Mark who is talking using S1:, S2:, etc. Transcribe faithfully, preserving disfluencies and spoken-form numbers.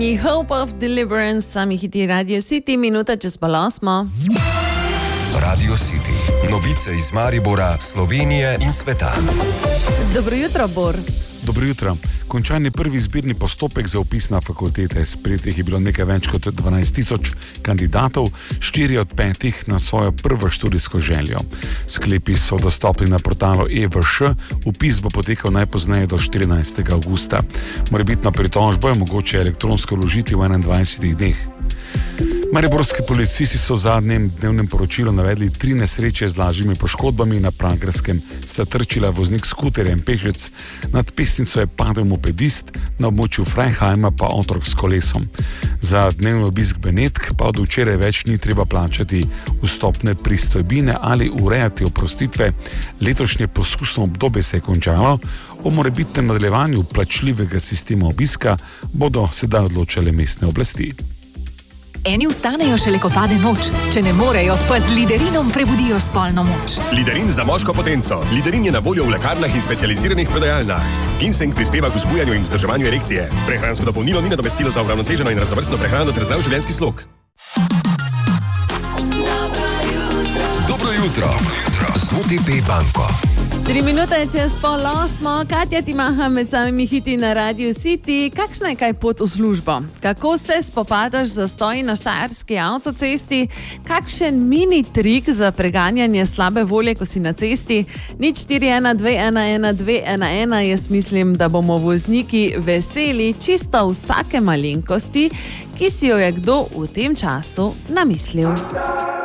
S1: Hope of Deliverance, sami hiti Radio City, minuta čez pol osmo.
S2: Radio City, novice iz Maribora, Slovenije in sveta.
S1: Dobro jutro, Bor.
S3: Dobro jutro. Končan je prvi izbirni postopek za vpis na fakultete. Sprejetih je bilo nekaj več kot dvanajst tisoč kandidatov, štiri od petih na svojo prvo študijsko željo. Sklepi so dostopni na portalu E V Š, vpis bo potekal najpozneje do štirinajstega avgusta. Morebitno pritožbo je mogoče elektronsko vložiti v enaindvajsetih dneh. Mariborski policisti so v zadnjem dnevnem poročilu navedli tri nesreče z lažjimi poškodbami na Pragerskem. Sta trčila voznik skuterja in pešec, nad pesnico je padel mopedist, na območju Freihajma pa otrok s kolesom. Za dnevni obisk Benetk pa od včeraj več ni treba plačati vstopne pristojbine ali urejati oprostitve. Letošnje poskusno obdobje se je končalo, o morebitnem nadaljevanju plačljivega sistema obiska bodo sedaj odločale mestne oblasti.
S4: Eni vstanejo šele, ko pade noč. Če ne morejo, pa z Liderinom prebudijo spolno moč.
S5: Liderin za moško potenco. Liderin je na voljo v lekarnah in specializiranih prodajalnah. Ginseng prispeva k vzbujanju in vzdrževanju erekcije. Prehransko dopolnilo ni nadomestilo za uravnoteženo in raznovrstno prehrano ter zdrav življenjski slog.
S2: Dobro jutro. Z O T P banko.
S1: Tri minute čez pol osmo, Katja ti maha med samimi hiti na Radio City. Kakšna je kaj pot v službo? Kako se spopadaš z zastoji na štajerski avtocesti? Kakšen mini trik za preganjanje slabe volje, ko si na cesti? Nič štiri ena dve ena ena dve ena ena. Jaz mislim, da bomo vozniki veseli čisto vsake malenkosti, ki si jo je kdo v tem času namislil.